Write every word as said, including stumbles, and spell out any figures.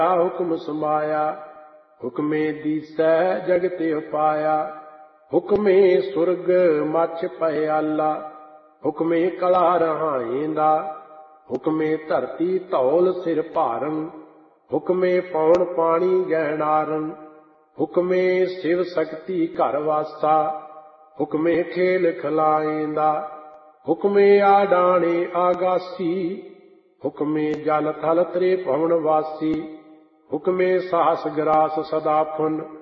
ਹੁਕਮ ਸਮਾਇਆ। ਹੁਕਮੇ ਦੀਸੈ ਜਗ ਤਿਹ ਪਾਇਆ। ਹੁਕਮੇ ਸੁਰਗ ਮਛ ਪਿਆਲਾ। ਹੁਕਮੇ ਕਲਾ ਰਹਾਏਂਦਾ। ਹੁਕਮੇ ਧਰਤੀ ਧੌਲ ਸਿਰ ਭਾਰਨ। ਹੁਕਮੇ ਪੌਣ ਪਾਣੀ ਗਹਿਣਾਰਨ। ਹੁਕਮੇ ਸ਼ਿਵ ਸ਼ਕਤੀ ਘਰ ਵਾਸਾ। ਹੁਕਮੇ ਖੇਲ ਖਿਲਾਏਂਦਾ। ਹੁਕਮੇ ਆਡਾਣੇ ਆਗਾਸੀ। ਹੁਕਮੇ ਜਲ ਥਲ ਤ੍ਰੇ ਪਵਨ ਵਾਸੀ। ਹੁਕਮੇ ਸਾਹਸ ਗਰਾਸ ਸਦਾ ਫੁਨ।